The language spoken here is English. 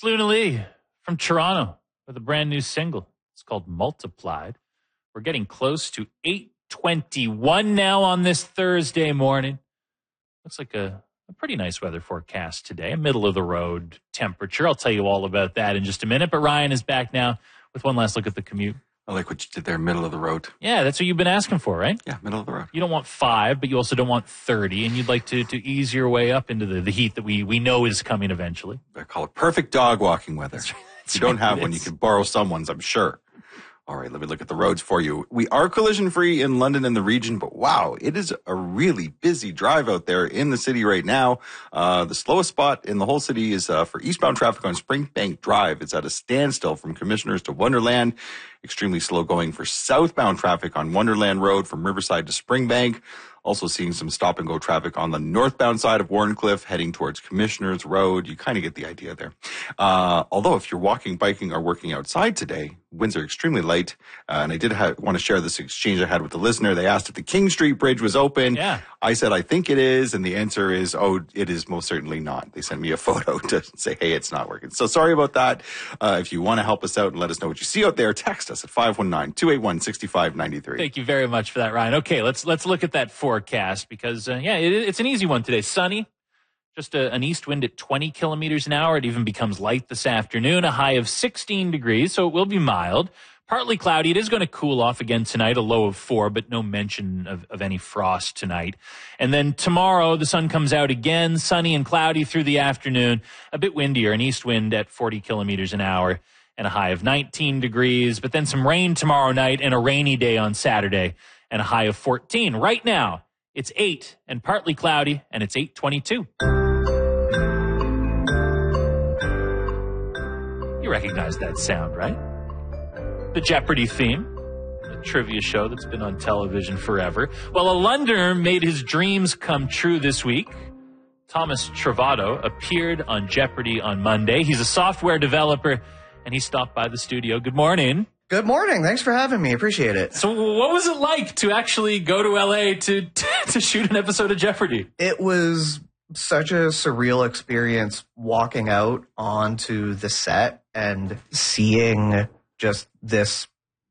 It's Luna Lee from Toronto with a brand new single. It's called Multiplied. We're getting close to 8:21 now on this Thursday morning. Looks like a pretty nice weather forecast today, a middle-of-the-road temperature. I'll tell you all about that in just a minute. But Ryan is back now with one last look at the commute. I like what you did there, middle of the road. Yeah, that's what you've been asking for, right? Yeah, middle of the road. You don't want 5, but you also don't want 30, and you'd like to ease your way up into the heat that we know is coming eventually. I call it perfect dog walking weather. If you don't have one, It you is. can borrow someone's, I'm sure. All right, let me look at the roads for you. We are collision-free in London and the region, but wow, it is a really busy drive out there in the city right now. The slowest spot in the whole city is for eastbound traffic on Springbank Drive. It's at a standstill from Commissioners to Wonderland. Extremely slow going for southbound traffic on Wonderland Road from Riverside to Springbank. Also seeing some stop-and-go traffic on the northbound side of Warncliffe heading towards Commissioners Road. You kind of get the idea there. Although if you're walking, biking, or working outside today, winds are extremely light. And I did want to share this exchange I had with the listener. They asked if the King Street Bridge was open. Yeah. I said, I think it is. And the answer is, oh, it is most certainly not. They sent me a photo to say, hey, it's not working. So sorry about that. If you want to help us out and let us know what you see out there, text us at 519-281-6593. Thank you very much for that, Ryan. Okay, let's look at that forecast because, it's an easy one today. Sunny, just an east wind at 20 kilometers an hour. It even becomes light this afternoon, a high of 16 degrees, so it will be mild. Partly cloudy. It is going to cool off again tonight, a low of 4, but no mention of any frost tonight. And then tomorrow, the sun comes out again, sunny and cloudy through the afternoon, a bit windier, an east wind at 40 kilometers an hour. And a high of 19 degrees, but then some rain tomorrow night and a rainy day on Saturday and a high of 14. Right now, it's 8 and partly cloudy, and it's 8:22. You recognize that sound, right? The Jeopardy theme, a trivia show that's been on television forever. Well, a Londoner made his dreams come true this week. Thomas Travato appeared on Jeopardy on Monday. He's a software developer, and he stopped by the studio. Good morning. Good morning. Thanks for having me. Appreciate it. So what was it like to actually go to LA to shoot an episode of Jeopardy? It was such a surreal experience walking out onto the set and seeing just this